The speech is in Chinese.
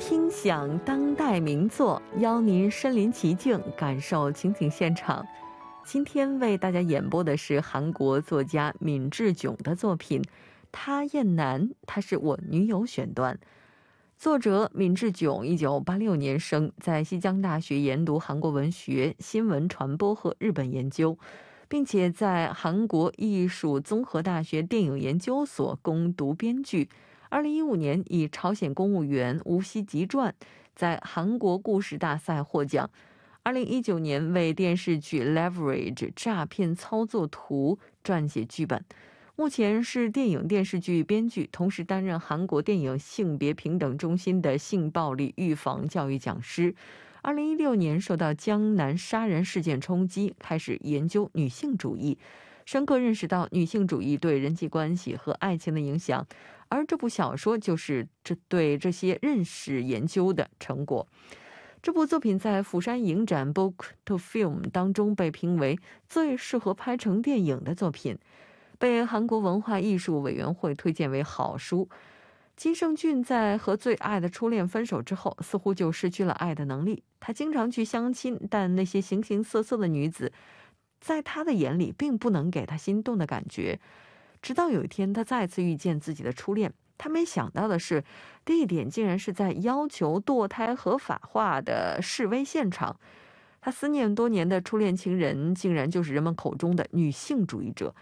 听享当代名作，邀您身临其境，感受情景现场。今天为大家演播的是韩国作家闵志炯的作品《他燕南》，他是我女友选段。作者闵志炯1986年生，在西江大学研读韩国文学、新闻传播和日本研究，并且在韩国艺术综合大学电影研究所攻读编剧。2015年以朝鲜公务员吴锡吉传在韩国故事大赛获奖。2019年为电视剧 Leverage 诈骗操作图撰写剧本。目前是电影电视剧编剧，同时担任韩国电影性别平等中心的性暴力预防教育讲师。2016年受到江南杀人事件冲击，开始研究女性主义，深刻认识到女性主义对人际关系和爱情的影响，而这部小说就是对这些认识研究的成果。这部作品在釜山影展 Book to Film 当中被评为最适合拍成电影的作品，被韩国文化艺术委员会推荐为好书。金圣俊在和最爱的初恋分手之后，似乎就失去了爱的能力。他经常去相亲，但那些形形色色的女子在他的眼里并不能给他心动的感觉。直到有一天他再次遇见自己的初恋，他没想到的是，地点竟然是在要求堕胎合法化的示威现场。他思念多年的初恋情人竟然就是人们口中的女性主义者，